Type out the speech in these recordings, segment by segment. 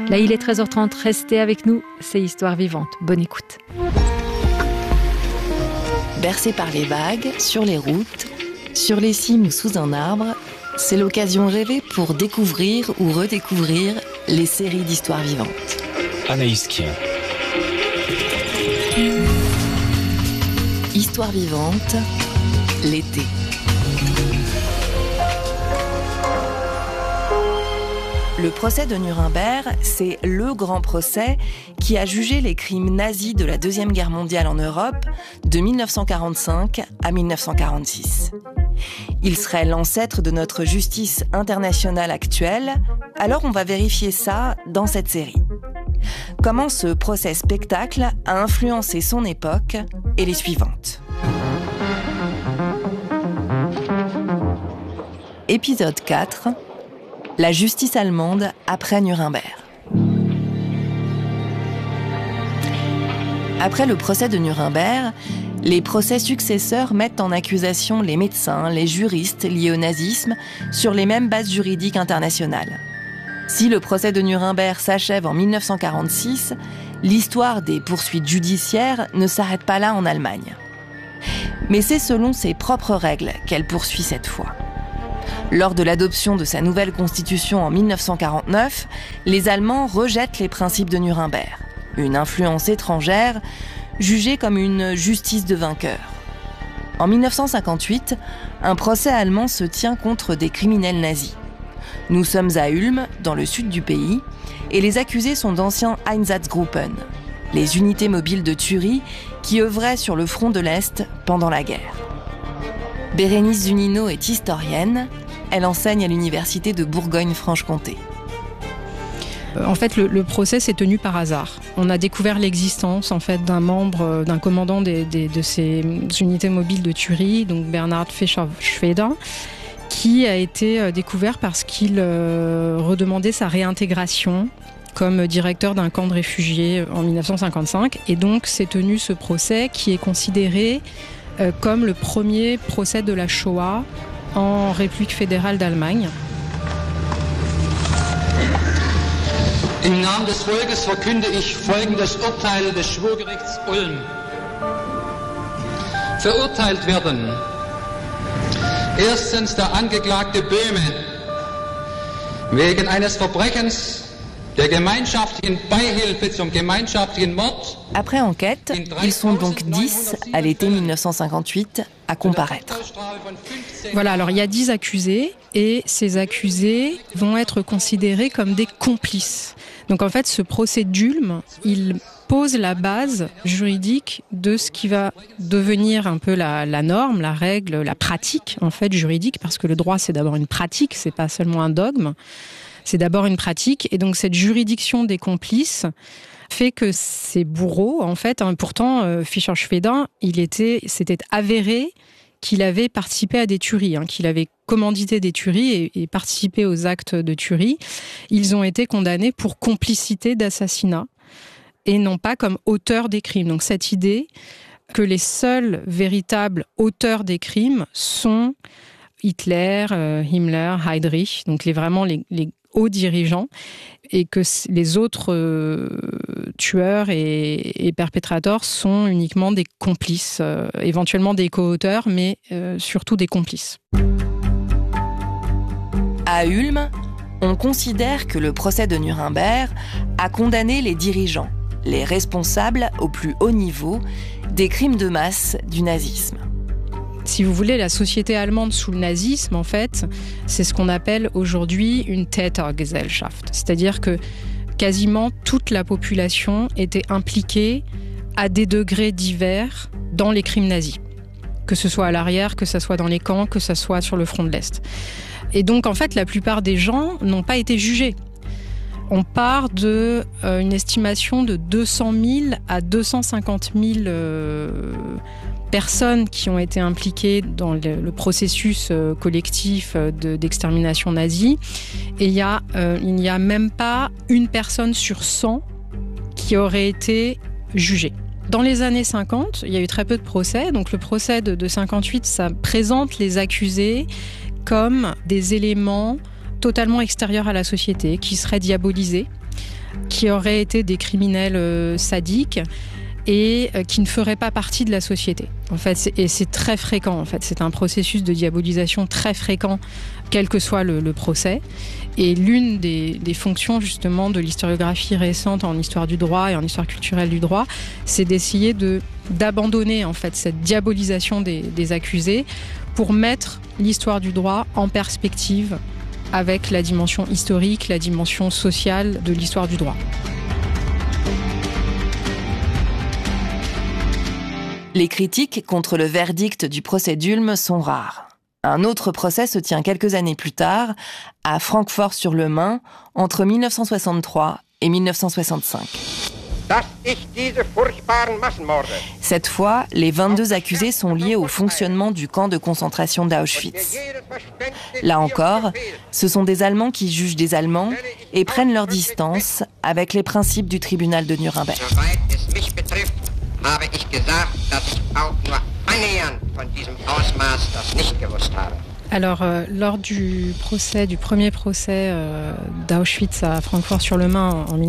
Là, il est 13h30, restez avec nous, c'est Histoire vivante. Bonne écoute. Bercé par les vagues, sur les routes, sur les cimes ou sous un arbre, c'est l'occasion rêvée pour découvrir ou redécouvrir les séries d'Histoire vivante. Anaïs Kien. Histoire vivante, l'été. Le procès de Nuremberg, c'est le grand procès qui a jugé les crimes nazis de la Deuxième Guerre mondiale en Europe de 1945 à 1946. Il serait l'ancêtre de notre justice internationale actuelle, alors on va vérifier ça dans cette série. Comment ce procès spectacle a influencé son époque et les suivantes. Épisode 4. La justice allemande après Nuremberg. Après le procès de Nuremberg, les procès successeurs mettent en accusation les médecins, les juristes liés au nazisme sur les mêmes bases juridiques internationales. Si le procès de Nuremberg s'achève en 1946, l'histoire des poursuites judiciaires ne s'arrête pas là en Allemagne. Mais c'est selon ses propres règles qu'elle poursuit cette fois. Lors de l'adoption de sa nouvelle constitution en 1949, les Allemands rejettent les principes de Nuremberg, une influence étrangère jugée comme une justice de vainqueur. En 1958, un procès allemand se tient contre des criminels nazis. Nous sommes à Ulm, dans le sud du pays, et les accusés sont d'anciens Einsatzgruppen, les unités mobiles de tuerie qui œuvraient sur le front de l'Est pendant la guerre. Bérénice Zunino est historienne. Elle enseigne à l'université de Bourgogne-Franche-Comté. En fait, le procès s'est tenu par hasard. On a découvert l'existence en fait, d'un membre, d'un commandant de ces unités mobiles de tuerie, donc Bernhard Fischer-Schweder, qui a été découvert parce qu'il redemandait sa réintégration comme directeur d'un camp de réfugiés en 1955. Et donc, s'est tenu ce procès qui est considéré comme le premier procès de la Shoah en République fédérale d'Allemagne. Im Namen des Volkes verkünde ich folgendes Urteil des Schwurgerichts Ulm. Verurteilt werden erstens der Angeklagte Böhme wegen eines Verbrechens der gemeinschaftlichen Beihilfe zum gemeinschaftlichen Mord. Après enquête, ils sont donc 10 à l'été 1958 à comparaître. Voilà, alors il y a 10 accusés et ces accusés vont être considérés comme des complices. Donc en fait, ce procès d'Ulm, il pose la base juridique de ce qui va devenir un peu la norme, la règle, la pratique en fait juridique, parce que le droit c'est d'abord une pratique, c'est pas seulement un dogme. C'est d'abord une pratique, et donc cette juridiction des complices fait que ces bourreaux, en fait, pourtant, Fischer-Schweder, c'était avéré qu'il avait participé à des tueries, qu'il avait commandité des tueries et participé aux actes de tuerie. Ils ont été condamnés pour complicité d'assassinat et non pas comme auteurs des crimes. Donc cette idée que les seuls véritables auteurs des crimes sont Hitler, Himmler, Heydrich, donc vraiment les hauts dirigeants, et que les autres tueurs et perpétrateurs sont uniquement des complices, éventuellement des co-auteurs, mais surtout des complices. À Ulm, on considère que le procès de Nuremberg a condamné les dirigeants, les responsables au plus haut niveau des crimes de masse du nazisme. Si vous voulez, la société allemande sous le nazisme, en fait, c'est ce qu'on appelle aujourd'hui une Tätergesellschaft. C'est-à-dire que quasiment toute la population était impliquée à des degrés divers dans les crimes nazis. Que ce soit à l'arrière, que ce soit dans les camps, que ce soit sur le front de l'Est. Et donc, en fait, la plupart des gens n'ont pas été jugés. On part d'une estimation de 200 000 à 250 000 personnes qui ont été impliquées dans le processus collectif d'extermination nazie. Et il n'y a même pas une personne sur 100 qui aurait été jugée. Dans les années 50, il y a eu très peu de procès. Donc le procès de 58, ça présente les accusés comme des éléments totalement extérieurs à la société, qui seraient diabolisés. qui auraient été des criminels sadiques et qui ne feraient pas partie de la société. En fait, c'est très fréquent. En fait, c'est un processus de diabolisation très fréquent, quel que soit le procès. Et l'une des fonctions justement de l'historiographie récente en histoire du droit et en histoire culturelle du droit, c'est d'essayer d'abandonner en fait cette diabolisation des accusés pour mettre l'histoire du droit en perspective avec la dimension historique, la dimension sociale de l'histoire du droit. Les critiques contre le verdict du procès d'Ulm sont rares. Un autre procès se tient quelques années plus tard, à Francfort-sur-le-Main, entre 1963 et 1965. Cette fois, les 22 accusés sont liés au fonctionnement du camp de concentration d'Auschwitz. Là encore, ce sont des Allemands qui jugent des Allemands et prennent leur distance avec les principes du tribunal de Nuremberg. Habe ich gesagt, dass ich auch nur annähernd von diesem Ausmaß das nicht gewusst habe. Alors, lors du premier procès d'Auschwitz à Francfort-sur-le-Main en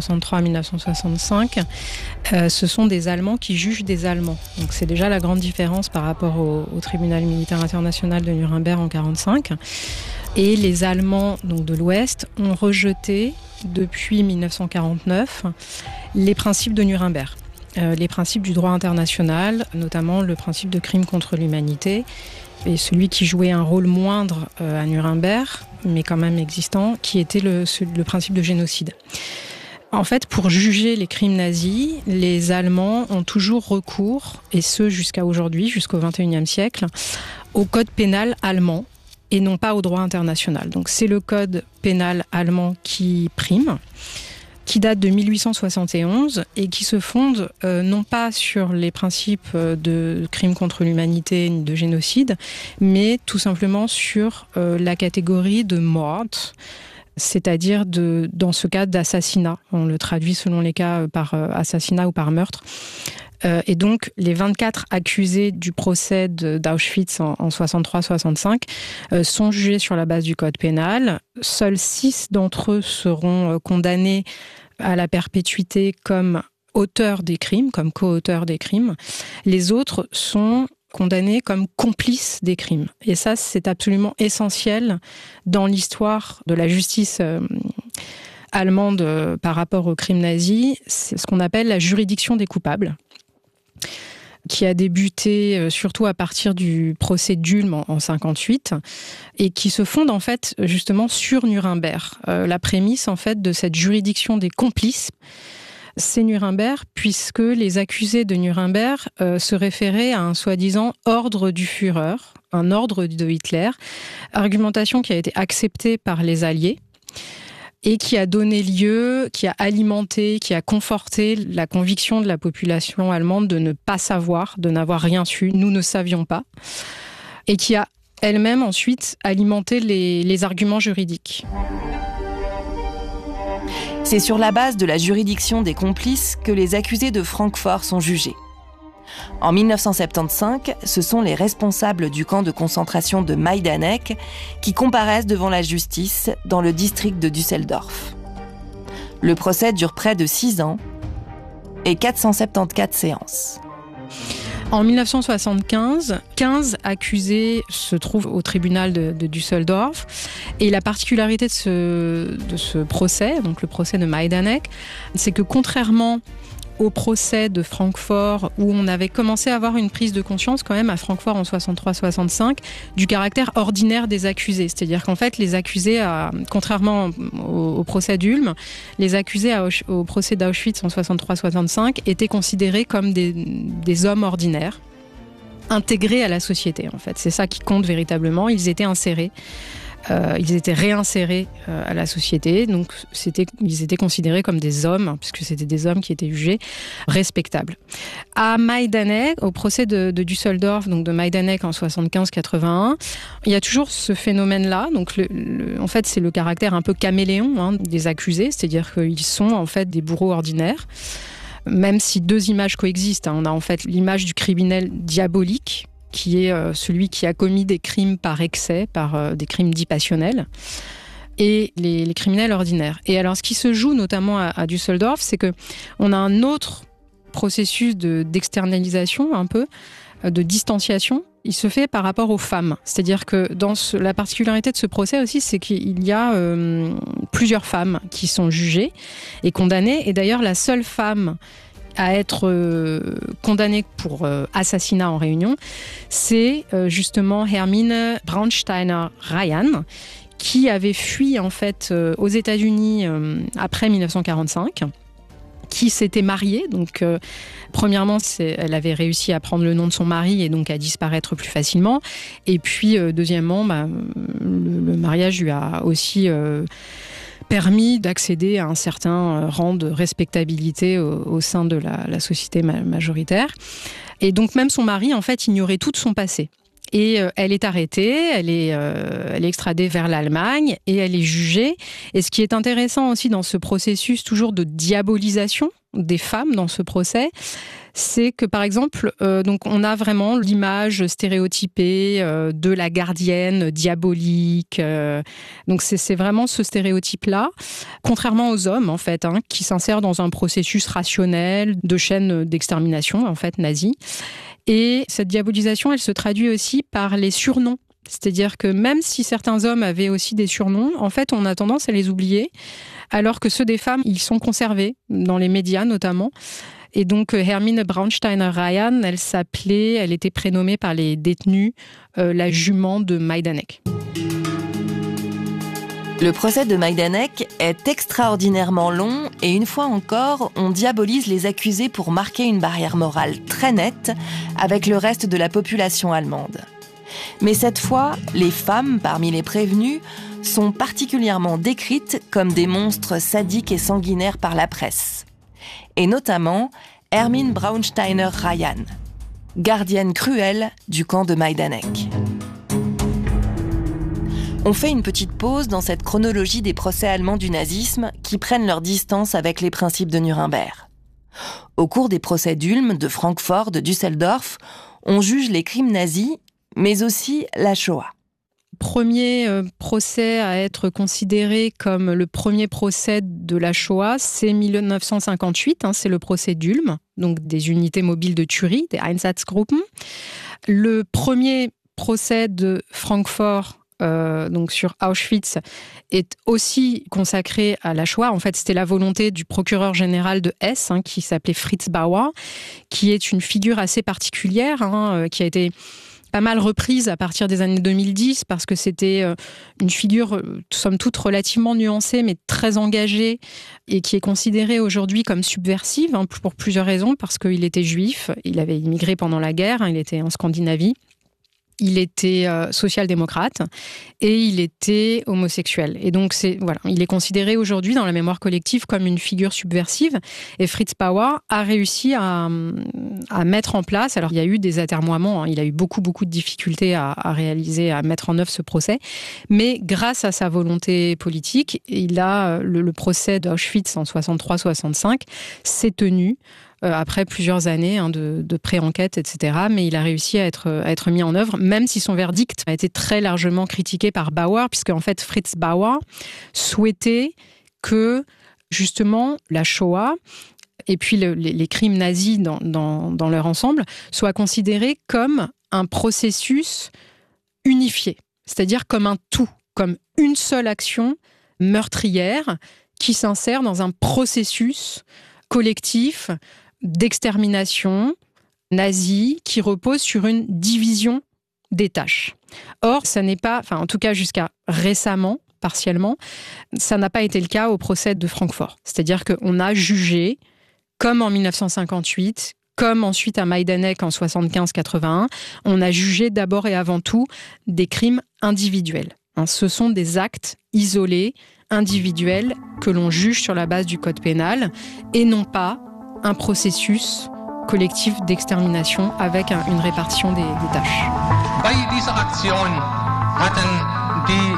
1963-1965, ce sont des Allemands qui jugent des Allemands. Donc c'est déjà la grande différence par rapport au tribunal militaire international de Nuremberg en 1945. Et les Allemands donc de l'Ouest ont rejeté depuis 1949 les principes de Nuremberg. Les principes du droit international, notamment le principe de crime contre l'humanité, et celui qui jouait un rôle moindre à Nuremberg, mais quand même existant, qui était le principe de génocide. En fait, pour juger les crimes nazis, les Allemands ont toujours recours, et ce jusqu'à aujourd'hui, jusqu'au XXIe siècle, au code pénal allemand, et non pas au droit international. Donc c'est le code pénal allemand qui prime, qui date de 1871 et qui se fonde non pas sur les principes de crimes contre l'humanité ni de génocide, mais tout simplement sur la catégorie de Mord, c'est-à-dire dans ce cas d'assassinat. On le traduit selon les cas par assassinat ou par meurtre. Et donc, les 24 accusés du procès d'Auschwitz en 63-65 sont jugés sur la base du code pénal. Seuls 6 d'entre eux seront condamnés à la perpétuité comme auteurs des crimes, comme co-auteurs des crimes. Les autres sont condamnés comme complices des crimes. Et ça, c'est absolument essentiel dans l'histoire de la justice allemande par rapport aux crimes nazis. C'est ce qu'on appelle la juridiction des coupables, qui a débuté surtout à partir du procès d'Ulm en 1958 et qui se fonde en fait justement sur Nuremberg. La prémisse en fait de cette juridiction des complices, c'est Nuremberg, puisque les accusés de Nuremberg se référaient à un soi-disant ordre du Führer, un ordre de Hitler, argumentation qui a été acceptée par les Alliés et qui a donné lieu, qui a alimenté, qui a conforté la conviction de la population allemande de ne pas savoir, de n'avoir rien su, nous ne savions pas, et qui a elle-même ensuite alimenté les arguments juridiques. C'est sur la base de la juridiction des complices que les accusés de Francfort sont jugés. En 1975, ce sont les responsables du camp de concentration de Majdanek qui comparaissent devant la justice dans le district de Düsseldorf. Le procès dure près de 6 ans et 474 séances. En 1975, 15 accusés se trouvent au tribunal de Düsseldorf. Et la particularité de ce procès, donc le procès de Majdanek, c'est que contrairement au procès de Francfort, où on avait commencé à avoir une prise de conscience quand même à Francfort en 63-65 du caractère ordinaire des accusés. C'est-à-dire qu'en fait, les accusés, contrairement au procès d'Ulm, les accusés au procès d'Auschwitz en 63-65 étaient considérés comme des hommes ordinaires, intégrés à la société en fait. C'est ça qui compte véritablement. Ils étaient insérés. Ils étaient réinsérés à la société, donc ils étaient considérés comme des hommes, puisque c'était des hommes qui étaient jugés respectables. À Majdanek, au procès de Düsseldorf, donc de Majdanek en 75-81, il y a toujours ce phénomène-là. Donc en fait, c'est le caractère un peu caméléon des accusés, c'est-à-dire qu'ils sont en fait des bourreaux ordinaires. Même si 2 images coexistent, on a en fait l'image du criminel diabolique, qui est celui qui a commis des crimes par excès, par des crimes dits passionnels. et les criminels ordinaires. Et alors, ce qui se joue notamment à Düsseldorf, c'est qu'on a un autre processus d'externalisation, un peu, de distanciation. Il se fait par rapport aux femmes. C'est-à-dire que la particularité de ce procès aussi, c'est qu'il y a plusieurs femmes qui sont jugées et condamnées. Et d'ailleurs, la seule femme à être condamnée pour assassinat en réunion, c'est justement Hermine Braunsteiner-Ryan, qui avait fui en fait aux États-Unis après 1945. Qui s'était mariée. Donc, premièrement, elle avait réussi à prendre le nom de son mari et donc à disparaître plus facilement. Et puis, deuxièmement, le mariage lui a aussi permis d'accéder à un certain rang de respectabilité au sein de la société majoritaire. Et donc, même son mari, en fait, ignorait tout de son passé. Et elle est arrêtée, elle est extradée vers l'Allemagne et elle est jugée. Et ce qui est intéressant aussi dans ce processus toujours de diabolisation des femmes dans ce procès, c'est que par exemple, donc on a vraiment l'image stéréotypée de la gardienne diabolique. Donc c'est vraiment ce stéréotype-là, contrairement aux hommes en fait, qui s'insèrent dans un processus rationnel de chaîne d'extermination en fait nazie. Et cette diabolisation, elle se traduit aussi par les surnoms. C'est-à-dire que même si certains hommes avaient aussi des surnoms, en fait, on a tendance à les oublier, alors que ceux des femmes, ils sont conservés, dans les médias notamment. Et donc, Hermine Braunsteiner-Ryan, elle était prénommée par les détenus la jument de Majdanek. Le procès de Majdanek est extraordinairement long et une fois encore, on diabolise les accusés pour marquer une barrière morale très nette avec le reste de la population allemande. Mais cette fois, les femmes parmi les prévenus sont particulièrement décrites comme des monstres sadiques et sanguinaires par la presse. Et notamment Hermine Braunsteiner-Ryan, gardienne cruelle du camp de Majdanek. On fait une petite pause dans cette chronologie des procès allemands du nazisme qui prennent leur distance avec les principes de Nuremberg. Au cours des procès d'Ulm, de Francfort, de Düsseldorf, on juge les crimes nazis, mais aussi la Shoah. Premier procès à être considéré comme le premier procès de la Shoah, c'est 1958, c'est le procès d'Ulm, donc des unités mobiles de tuerie, des Einsatzgruppen. Le premier procès de Francfort, donc sur Auschwitz, est aussi consacré à la Shoah. En fait, c'était la volonté du procureur général de Hesse, qui s'appelait Fritz Bauer, qui est une figure assez particulière, qui a été pas mal reprise à partir des années 2010 parce que c'était une figure, somme toute, relativement nuancée mais très engagée et qui est considérée aujourd'hui comme subversive pour plusieurs raisons, parce qu'il était juif, il avait immigré pendant la guerre, il était en Scandinavie. Il était social-démocrate et il était homosexuel. Et donc, il est considéré aujourd'hui dans la mémoire collective comme une figure subversive. Et Fritz Bauer a réussi à mettre en place, alors il y a eu des atermoiements, il a eu beaucoup de difficultés à réaliser, à mettre en œuvre ce procès, mais grâce à sa volonté politique, le procès d'Auschwitz en 63-65 s'est tenu après plusieurs années de pré-enquête, etc. Mais il a réussi à être mis en œuvre, même si son verdict a été très largement critiqué par Bauer, puisque en fait Fritz Bauer souhaitait que justement la Shoah et puis les crimes nazis dans leur ensemble soient considérés comme un processus unifié, c'est-à-dire comme un tout, comme une seule action meurtrière qui s'insère dans un processus collectif d'extermination nazie qui repose sur une division des tâches. Or, ça n'est pas, en tout cas jusqu'à récemment, partiellement, ça n'a pas été le cas au procès de Francfort. C'est-à-dire qu'on a jugé, comme en 1958, comme ensuite à Majdanek en 75-81, on a jugé d'abord et avant tout des crimes individuels. Ce sont des actes isolés, individuels, que l'on juge sur la base du code pénal, et non pas un processus collectif d'extermination avec une répartition des tâches. Bei dieser Aktion hatten die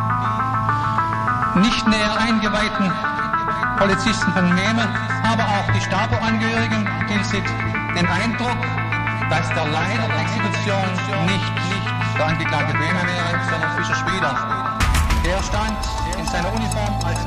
nicht näher eingeweihten Polizisten von Mehme, aber auch die Stabo-Angehörigen den Eindruck, dass der Leiter der Exekution nicht der Angeklagte Böhme wäre, sondern Fischer Spieler. Der stand in seiner Uniform als